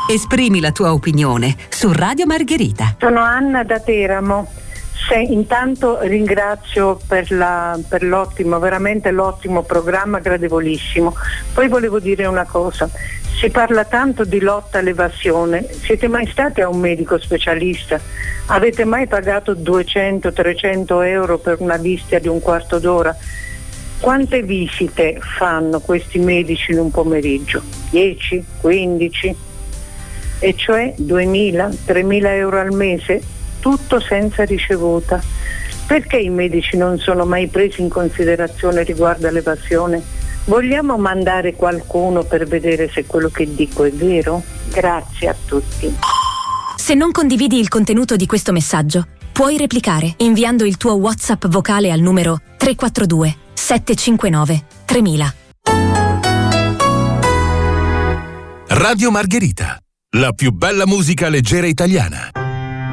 Esprimi la tua opinione su Radio Margherita. Sono Anna da Teramo. Intanto ringrazio per l'ottimo, veramente l'ottimo programma, gradevolissimo. Poi volevo dire una cosa: si parla tanto di lotta all'evasione. Siete mai stati a un medico specialista? Avete mai pagato 200-300 euro per una visita di un quarto d'ora? Quante visite fanno questi medici in un pomeriggio? 10, 15? E cioè 2.000-3.000 euro al mese? Tutto senza ricevuta. Perché i medici non sono mai presi in considerazione riguardo all'evasione? Vogliamo mandare qualcuno per vedere se quello che dico è vero? Grazie a tutti. Se non condividi il contenuto di questo messaggio, puoi replicare inviando il tuo WhatsApp vocale al numero 342 759 3000. Radio Margherita, la più bella musica leggera italiana.